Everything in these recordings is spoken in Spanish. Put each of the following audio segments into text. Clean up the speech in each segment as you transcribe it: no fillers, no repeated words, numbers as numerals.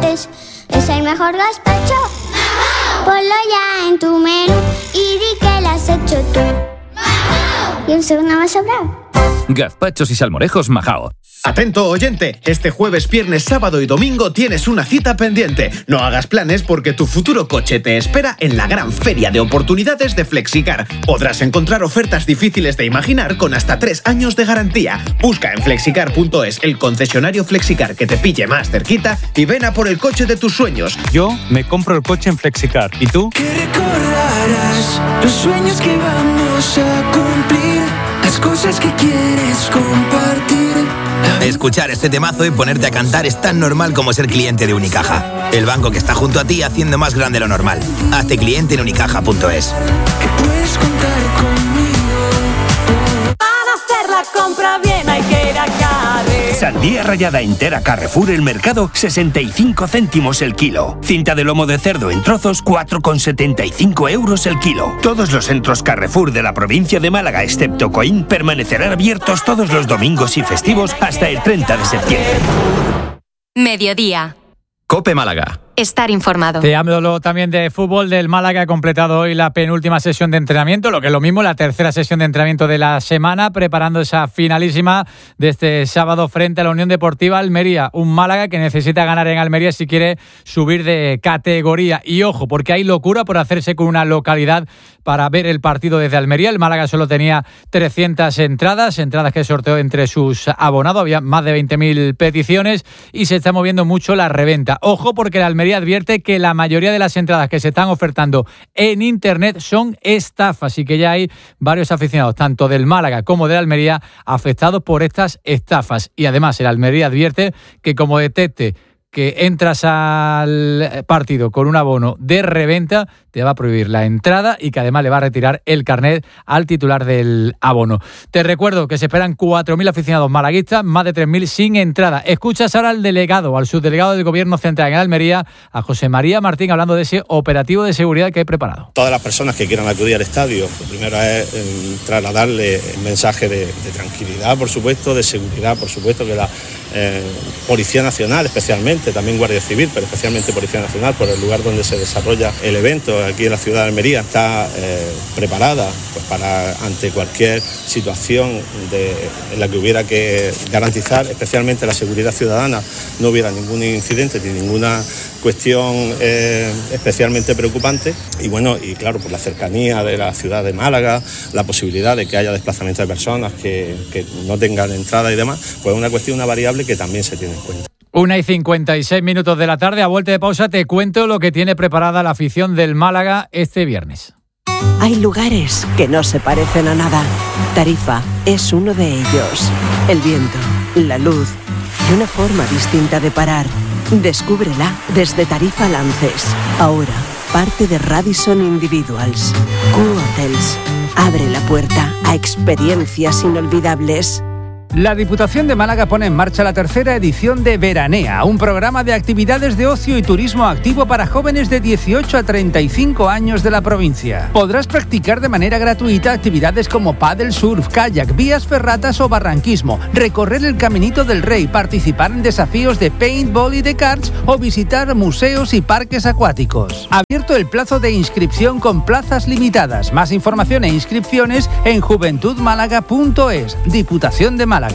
es el mejor gazpacho. Ponlo ya en tu menú y di que lo has hecho tú. Y un segundo más sobrado. Gazpachos y salmorejos Majao. Atento oyente, este jueves, viernes, sábado y domingo tienes una cita pendiente. No hagas planes porque tu futuro coche te espera en la gran feria de oportunidades de Flexicar. Podrás encontrar ofertas difíciles de imaginar con hasta 3 años de garantía. Busca en flexicar.es el concesionario Flexicar que te pille más cerquita y ven a por el coche de tus sueños. Yo me compro el coche en Flexicar. ¿Y tú? Que recordarás los sueños que vamos a cumplir, las cosas que quieres compartir. Escuchar este temazo y ponerte a cantar es tan normal como ser cliente de Unicaja. El banco que está junto a ti haciendo más grande lo normal. Hazte cliente en unicaja.es. Que puedes contar conmigo. Para hacer la compra bien hay que ir a Carrefour. Sandía rallada entera Carrefour El Mercado, 65 céntimos el kilo. Cinta de lomo de cerdo en trozos, 4,75 euros el kilo. Todos los centros Carrefour de la provincia de Málaga, excepto Coín, permanecerán abiertos todos los domingos y festivos hasta el 30 de septiembre. Mediodía. COPE Málaga. Estar informado. Te hablo también de fútbol. Del Málaga ha completado hoy la penúltima sesión de entrenamiento, lo que es lo mismo, la tercera sesión de entrenamiento de la semana, preparando esa finalísima de este sábado frente a la Unión Deportiva Almería. Un Málaga que necesita ganar en Almería si quiere subir de categoría. Y ojo, porque hay locura por hacerse con una localidad para ver el partido desde Almería. El Málaga solo tenía 300 entradas que sorteó entre sus abonados. Había más de 20.000 peticiones y se está moviendo mucho la reventa. Ojo, porque el Almería advierte que la mayoría de las entradas que se están ofertando en internet son estafas y que ya hay varios aficionados, tanto del Málaga como del Almería, afectados por estas estafas. Y además el Almería advierte que como detecte que entras al partido con un abono de reventa, te va a prohibir la entrada y que además le va a retirar el carnet al titular del abono. Te recuerdo que se esperan 4.000 aficionados malaguistas, más de 3.000 sin entrada. Escuchas ahora al subdelegado del Gobierno Central en Almería, a José María Martín, hablando de ese operativo de seguridad que hay preparado. Todas las personas que quieran acudir al estadio, lo primero es trasladarle un mensaje de tranquilidad, por supuesto, de seguridad, por supuesto, que la Policía Nacional especialmente, también Guardia Civil, pero especialmente Policía Nacional, por el lugar donde se desarrolla el evento, aquí en la ciudad de Almería, está preparada pues, para ante cualquier situación en la que hubiera que garantizar especialmente la seguridad ciudadana, no hubiera ningún incidente ni ninguna cuestión especialmente preocupante. Y bueno, y claro, por la cercanía de la ciudad de Málaga, la posibilidad de que haya desplazamiento de personas que no tengan entrada y demás, pues una variable que también se tiene en cuenta. 1:56 de la tarde, a vuelta de pausa te cuento lo que tiene preparada la afición del Málaga este viernes. Hay lugares que no se parecen a nada. Tarifa es uno de ellos. El viento, la luz y una forma distinta de parar. Descúbrela desde Tarifa Lances. Ahora, parte de Radisson Individuals. Q-Hotels. Abre la puerta a experiencias inolvidables. La Diputación de Málaga pone en marcha la tercera edición de Veranea, un programa de actividades de ocio y turismo activo para jóvenes de 18 a 35 años de la provincia. Podrás practicar de manera gratuita actividades como pádel, surf, kayak, vías ferratas o barranquismo, recorrer el Caminito del Rey, participar en desafíos de paintball y de karts o visitar museos y parques acuáticos. Abierto el plazo de inscripción con plazas limitadas. Más información e inscripciones en juventudmálaga.es. Diputación de Málaga.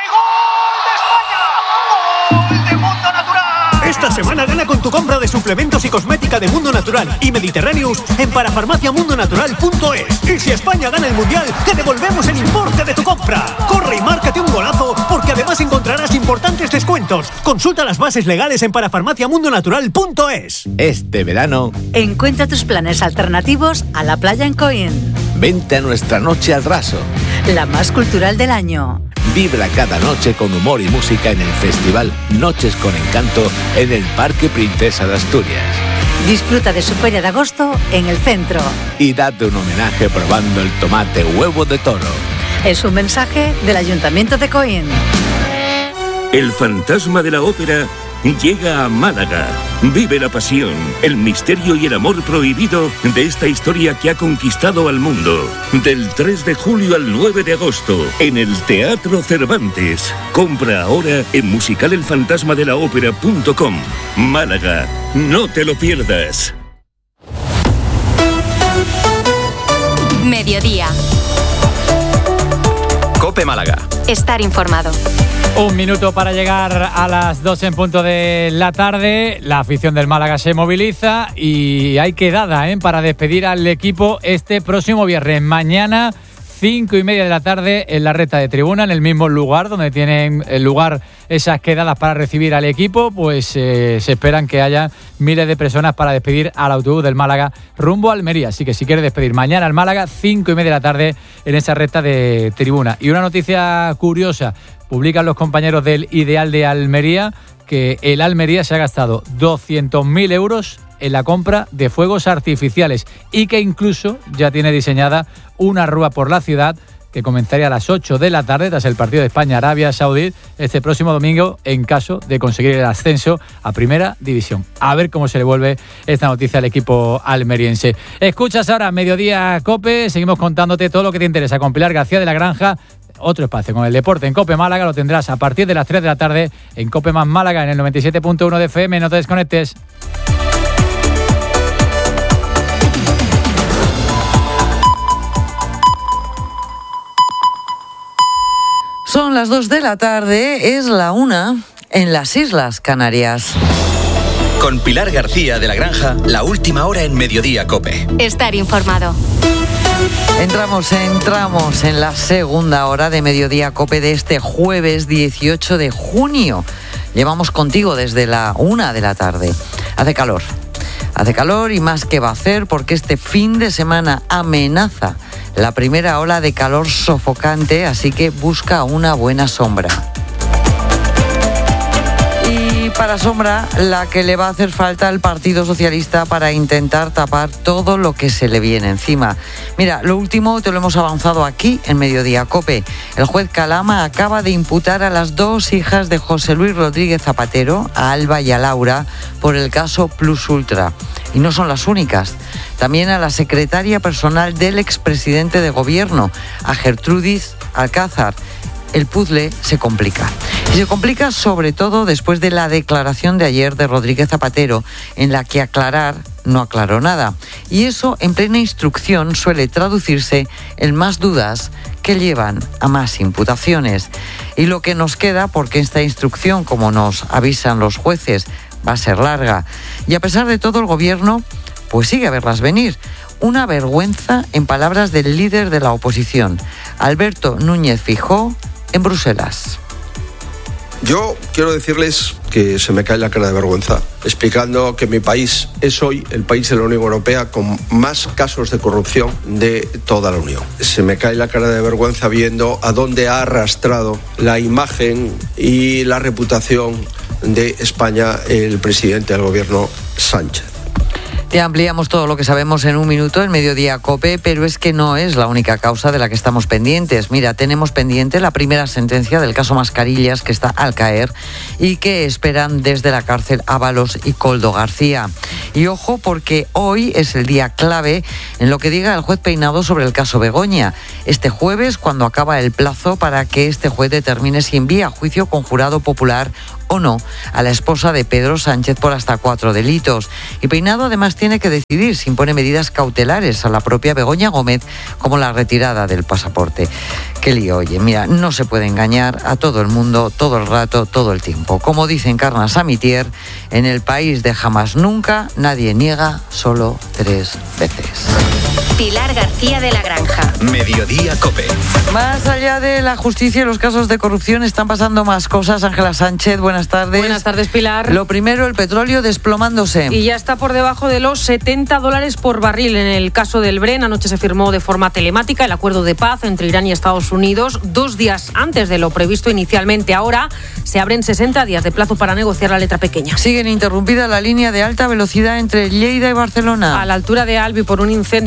Esta semana gana con tu compra de suplementos y cosmética de Mundo Natural y Mediterráneos en parafarmaciamundonatural.es. Y si España gana el Mundial, te devolvemos el importe de tu compra. Corre y márcate un golazo, porque además encontrarás importantes descuentos. Consulta las bases legales en parafarmaciamundonatural.es. Este verano, encuentra tus planes alternativos a la playa en Coín. Vente a nuestra noche al raso, la más cultural del año. Vibra cada noche con humor y música en el festival Noches con Encanto en el Parque Princesa de Asturias. Disfruta de su feria de agosto en el centro. Y date un homenaje probando el tomate huevo de toro. Es un mensaje del Ayuntamiento de Coín. El fantasma de la ópera llega a Málaga. Vive la pasión, el misterio y el amor prohibido de esta historia que ha conquistado al mundo. Del 3 de julio al 9 de agosto, en el Teatro Cervantes. Compra ahora en musicalelfantasmadelaopera.com. Málaga, no te lo pierdas. Mediodía. COPE Málaga. Estar informado. Un minuto para llegar a las 2 en punto de la tarde. La afición del Málaga se moviliza y hay quedada para despedir al equipo este próximo viernes. Mañana, 5:30 de la tarde, en la recta de tribuna, en el mismo lugar donde tienen lugar esas quedadas para recibir al equipo. Pues se esperan que haya miles de personas para despedir al autobús del Málaga rumbo a Almería. Así que si quieres despedir mañana al Málaga, 5:30 de la tarde en esa recta de tribuna. Y una noticia curiosa: publican los compañeros del Ideal de Almería que el Almería se ha gastado 200.000 euros en la compra de fuegos artificiales y que incluso ya tiene diseñada una rúa por la ciudad que comenzaría a las 8 de la tarde tras el partido de España-Arabia Saudí este próximo domingo en caso de conseguir el ascenso a Primera División. A ver cómo se le vuelve esta noticia al equipo almeriense. Escuchas ahora Mediodía COPE, seguimos contándote todo lo que te interesa con Pilar García de la Granja. Otro espacio con el deporte en COPE Málaga lo tendrás a partir de las 3 de la tarde en COPE más Málaga en el 97.1 de FM. No te desconectes. Son las 2 de la tarde, es la 1 en las Islas Canarias. Con Pilar García de la Granja, la última hora en Mediodía COPE. Estar informado. Entramos en la segunda hora de Mediodía COPE de este jueves 18 de junio. Llevamos contigo desde la 1 de la tarde. Hace calor y más que va a hacer porque este fin de semana amenaza la primera ola de calor sofocante, así que busca una buena sombra. Y para sombra, la que le va a hacer falta al Partido Socialista para intentar tapar todo lo que se le viene encima. Mira, lo último te lo hemos avanzado aquí en Mediodía COPE. El juez Calama acaba de imputar a las 2 hijas de José Luis Rodríguez Zapatero, a Alba y a Laura, por el caso Plus Ultra. Y no son las únicas. También a la secretaria personal del expresidente de gobierno, a Gertrudis Alcázar. El puzzle se complica. Y se complica sobre todo después de la declaración de ayer de Rodríguez Zapatero, en la que no aclaró nada. Y eso, en plena instrucción, suele traducirse en más dudas que llevan a más imputaciones. Y lo que nos queda, porque esta instrucción, como nos avisan los jueces, va a ser larga. Y a pesar de todo, el gobierno pues sigue a verlas venir. Una vergüenza, en palabras del líder de la oposición, Alberto Núñez Feijóo, en Bruselas. Yo quiero decirles que se me cae la cara de vergüenza, explicando que mi país es hoy el país de la Unión Europea con más casos de corrupción de toda la Unión. Se me cae la cara de vergüenza viendo a dónde ha arrastrado la imagen y la reputación de España el presidente del gobierno Sánchez. Te ampliamos todo lo que sabemos en un minuto en Mediodía COPE, pero es que no es la única causa de la que estamos pendientes. Mira, tenemos pendiente la primera sentencia del caso Mascarillas, que está al caer y que esperan desde la cárcel Ábalos y Koldo García. Y ojo, porque hoy es el día clave en lo que diga el juez Peinado sobre el caso Begoña. Este jueves, cuando acaba el plazo para que este juez determine si envía a juicio con jurado popular o no a la esposa de Pedro Sánchez por hasta 4 delitos. Y Peinado además tiene que decidir si impone medidas cautelares a la propia Begoña Gómez, como la retirada del pasaporte. Qué lío, oye, mira, no se puede engañar a todo el mundo, todo el rato, todo el tiempo. Como dice Encarna Samitier, en el país de jamás nunca, nadie niega solo 3 veces. Pilar García de la Granja. Mediodía COPE. Más allá de la justicia y los casos de corrupción, están pasando más cosas. Ángela Sánchez, buenas tardes. Buenas tardes, Pilar. Lo primero, el petróleo desplomándose. Y ya está por debajo de los $70 por barril. En el caso del Bren, anoche se firmó de forma telemática el acuerdo de paz entre Irán y Estados Unidos, 2 días antes de lo previsto inicialmente. Ahora se abren 60 días de plazo para negociar la letra pequeña. Siguen interrumpida la línea de alta velocidad entre Lleida y Barcelona. A la altura de Albi, por un incendio cercano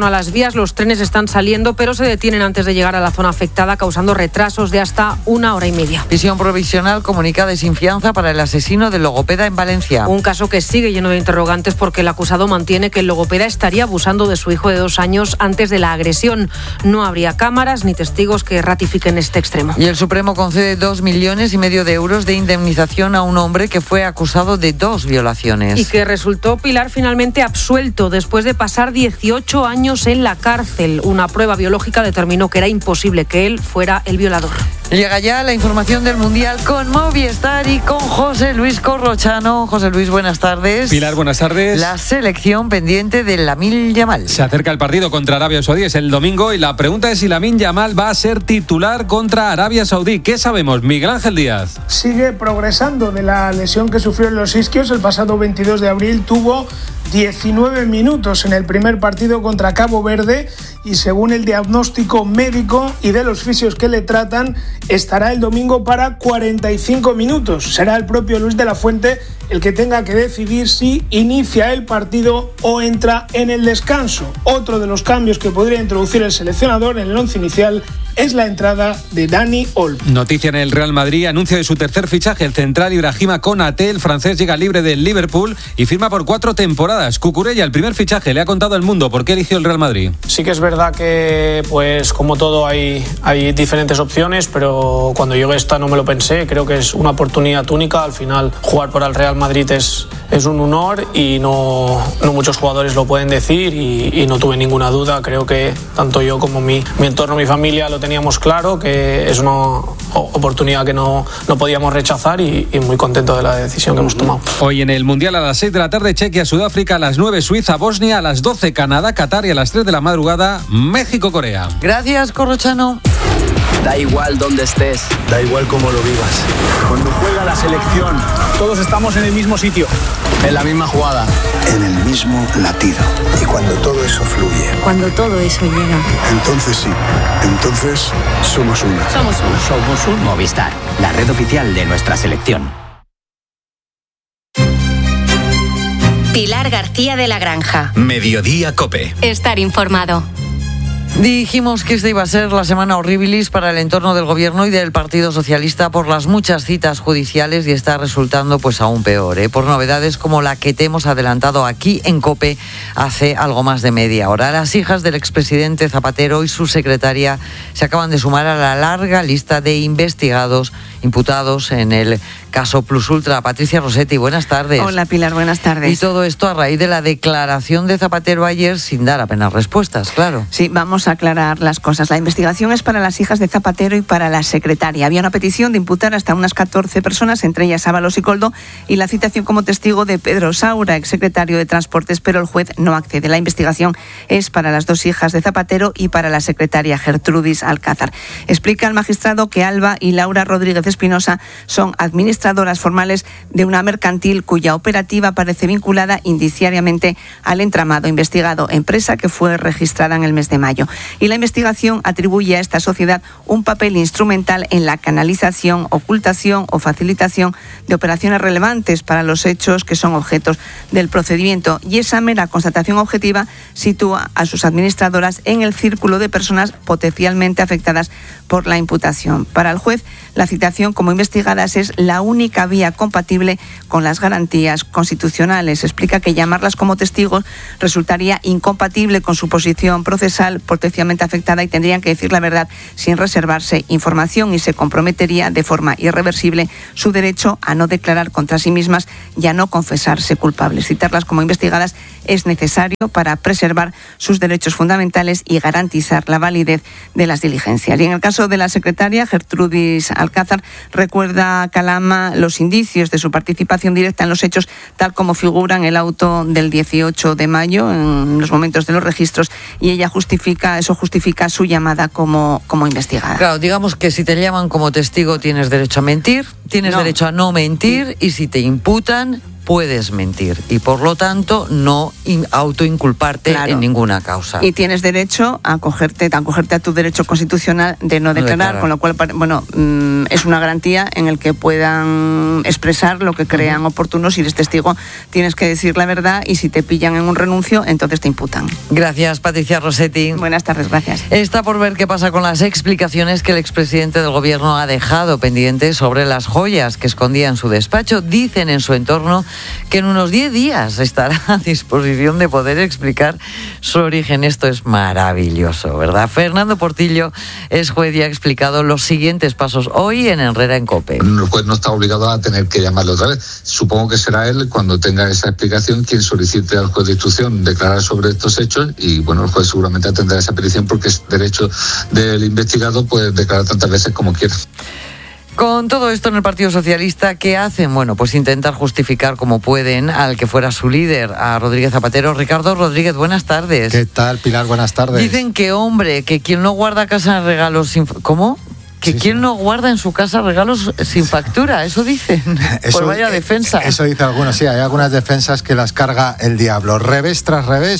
cercano a las vías. Los trenes están saliendo, pero se detienen antes de llegar a la zona afectada, causando retrasos de hasta 1 hora y media. Prisión provisional comunicada de sin fianza para el asesino del logopeda en Valencia. Un caso que sigue lleno de interrogantes porque el acusado mantiene que el logopeda estaría abusando de su hijo de 2 años antes de la agresión. No habría cámaras ni testigos que ratifiquen este extremo. Y el Supremo concede 2,5 millones de euros de indemnización a un hombre que fue acusado de 2 violaciones. Y que resultó, Pilar, finalmente absuelto después de pasar 18 años en la cárcel. Una prueba biológica determinó que era imposible que él fuera el violador. Llega ya la información del Mundial con Movistar y con José Luis Corrochano. José Luis, buenas tardes. Pilar, buenas tardes. La selección pendiente de Lamine Yamal. Se acerca el partido contra Arabia Saudí, es el domingo, y la pregunta es si Lamine Yamal va a ser titular contra Arabia Saudí. ¿Qué sabemos? Miguel Ángel Díaz. Sigue progresando de la lesión que sufrió en los isquios. El pasado 22 de abril tuvo 19 minutos en el primer partido contra Cabo Verde y según el diagnóstico médico y de los fisios que le tratan, estará el domingo para 45 minutos. Será el propio Luis de la Fuente el que tenga que decidir si inicia el partido o entra en el descanso. Otro de los cambios que podría introducir el seleccionador en el once inicial es la entrada de Dani Olmo. Noticia en el Real Madrid, anuncio de su tercer fichaje, el central Ibrahima Konaté. El francés llega libre del Liverpool y firma por 4 temporadas. Cucurella, el primer fichaje, le ha contado al Mundo por qué eligió el Real Madrid. Sí que es verdad que, pues como todo, hay diferentes opciones, pero cuando llegué esta no me lo pensé. Creo que es una oportunidad única. Al final, jugar por el Real Madrid es un honor y no muchos jugadores lo pueden decir y no tuve ninguna duda. Creo que tanto yo como mi entorno, mi familia lo teníamos claro, que es una oportunidad que no podíamos rechazar y muy contento de la decisión que hemos tomado. Hoy en el Mundial a las 6 de la tarde, Chequia, Sudáfrica, a las 9 Suiza, Bosnia, a las 12 Canadá, Qatar y a las 3 de la madrugada México, Corea. Gracias, Corrochano. Da igual dónde estés, da igual cómo lo vivas. Cuando juega la selección, todos estamos en el mismo sitio, en la misma jugada, en el mismo latido. Y cuando todo eso fluye, cuando todo eso llega, entonces sí, entonces somos una. Somos un Movistar, la red oficial de nuestra selección. Pilar García de la Granja. Mediodía COPE. Estar informado. Dijimos que esta iba a ser la semana horribilis para el entorno del gobierno y del Partido Socialista por las muchas citas judiciales y está resultando pues aún peor, por novedades como la que te hemos adelantado aquí en COPE hace algo más de media hora. Las hijas del expresidente Zapatero y su secretaria se acaban de sumar a la larga lista de investigados, imputados en el caso Plus Ultra. Patricia Rossetti, buenas tardes. Hola Pilar, buenas tardes. Y todo esto a raíz de la declaración de Zapatero ayer sin dar apenas respuestas, claro. Sí, vamos a aclarar las cosas. La investigación es para las hijas de Zapatero y para la secretaria. Había una petición de imputar hasta unas 14 personas, entre ellas Ábalos y Koldo, y la citación como testigo de Pedro Saura, exsecretario de Transportes, pero el juez no accede. La investigación es para las 2 hijas de Zapatero y para la secretaria Gertrudis Alcázar. Explica el magistrado que Alba y Laura Rodríguez Espinosa son administradoras formales de una mercantil cuya operativa parece vinculada indiciariamente al entramado investigado, empresa que fue registrada en el mes de mayo. Y la investigación atribuye a esta sociedad un papel instrumental en la canalización, ocultación o facilitación de operaciones relevantes para los hechos que son objetos del procedimiento. Y esa mera constatación objetiva sitúa a sus administradoras en el círculo de personas potencialmente afectadas por la imputación. Para el juez, la citación como investigadas es la única vía compatible con las garantías constitucionales. Explica que llamarlas como testigos resultaría incompatible con su posición procesal potencialmente afectada y tendrían que decir la verdad sin reservarse información y se comprometería de forma irreversible su derecho a no declarar contra sí mismas y a no confesarse culpables. Citarlas como investigadas es necesario para preservar sus derechos fundamentales y garantizar la validez de las diligencias. Y en el caso de la secretaria, Gertrudis Alcázar, recuerda Calama los indicios de su participación directa en los hechos tal como figuran en el auto del 18 de mayo, en los momentos de los registros, y ella justifica su llamada como investigada. Claro, digamos que si te llaman como testigo tienes derecho a mentir, tienes derecho a no mentir, y si te imputan puedes mentir y por lo tanto no autoinculparte en ninguna causa. Y tienes derecho a acogerte a tu derecho constitucional de no declarar, con lo cual, bueno, es una garantía en el que puedan expresar lo que crean oportuno. Si eres testigo, tienes que decir la verdad y si te pillan en un renuncio, entonces te imputan. Gracias, Patricia Rossetti. Buenas tardes, gracias. Está por ver qué pasa con las explicaciones que el expresidente del gobierno ha dejado pendientes sobre las joyas que escondía en su despacho. Dicen en su entorno que en unos 10 días estará a disposición de poder explicar su origen. Esto es maravilloso, ¿verdad? Fernando Portillo es juez y ha explicado los siguientes pasos hoy en Herrera en COPE. El juez no está obligado a tener que llamarlo otra vez. Supongo que será él, cuando tenga esa explicación, quien solicite al juez de instrucción declarar sobre estos hechos y, bueno, el juez seguramente atenderá esa petición porque es derecho del investigado pues declarar tantas veces como quiera. Con todo esto en el Partido Socialista, ¿qué hacen? Bueno, pues intentar justificar como pueden al que fuera su líder, a Rodríguez Zapatero. Ricardo Rodríguez, buenas tardes. ¿Qué tal, Pilar? Buenas tardes. Dicen que, hombre, que quien no guarda casa de regalos sin... ¿Cómo? Que quien no guarda en su casa regalos sin factura, eso dicen. Pues vaya defensa. Eso dice algunos, sí, hay algunas defensas que las carga el diablo. Revés tras revés,